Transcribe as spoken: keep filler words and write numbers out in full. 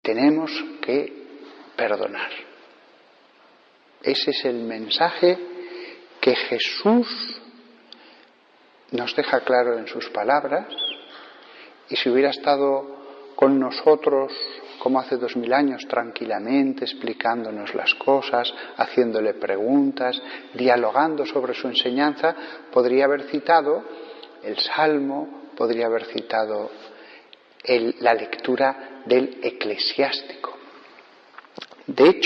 Tenemos que perdonar. Ese es el mensaje que Jesús nos deja claro en sus palabras, y si hubiera estado con nosotros como hace dos mil años, tranquilamente explicándonos las cosas, haciéndole preguntas, dialogando sobre su enseñanza, podría haber citado el Salmo, podría haber citado el, la lectura del Eclesiástico. De hecho,